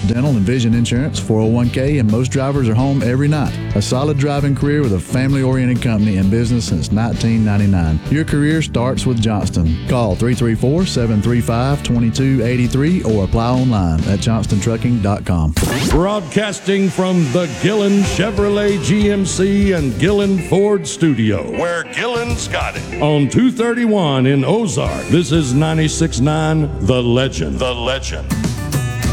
dental, and vision insurance, 401k, and most drivers are home every night. A solid driving career with a family-oriented company in business since 1999. Your career starts with Johnston. Call 334-735-2283 or apply online at johnstontrucking.com. Broadcasting from the Gillen Chevrolet GMC and Gillen Ford studio, where Gillen's got it. On 231 in Ozark, this is 96.9 The Legend. The Legend.